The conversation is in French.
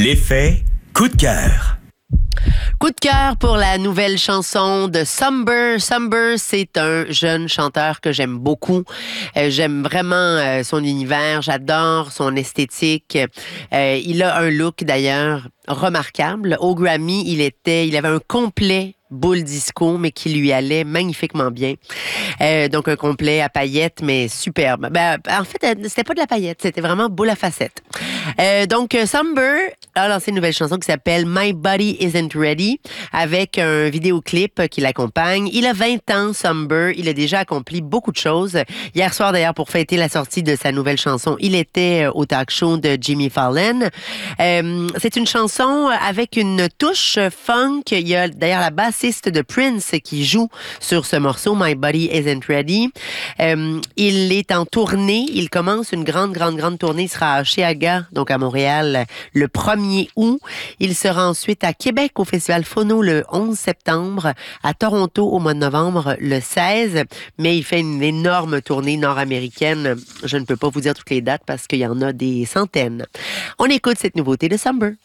L'effet coup de cœur. Coup de cœur pour la nouvelle chanson de Sumber. Sumber, c'est un jeune chanteur que j'aime beaucoup. J'aime vraiment son univers, j'adore son esthétique. Il a un look d'ailleurs remarquable. Au Grammy, il avait un complet boule disco, mais qui lui allait magnifiquement bien. Donc, un complet à paillettes, mais superbe. En fait, c'était pas de la paillette, c'était vraiment boule à facettes. Donc, Sumber a lancé une nouvelle chanson qui s'appelle My Body Isn't Ready, avec un vidéoclip qui l'accompagne. Il a 20 ans, Sumber. Il a déjà accompli beaucoup de choses. Hier soir, d'ailleurs, pour fêter la sortie de sa nouvelle chanson, il était au talk show de Jimmy Fallon. C'est une chanson avec une touche funk. Il y a d'ailleurs la bassiste de Prince qui joue sur ce morceau, My Body Isn't Ready. Il est en tournée. Il commence une grande tournée. Il sera à Osheaga, donc à Montréal, le 1er août. Il sera ensuite à Québec au Festival Phono le 11 septembre, à Toronto au mois de novembre le 16. Mais il fait une énorme tournée nord-américaine. Je ne peux pas vous dire toutes les dates parce qu'il y en a des centaines. On écoute cette nouveauté de Sumber.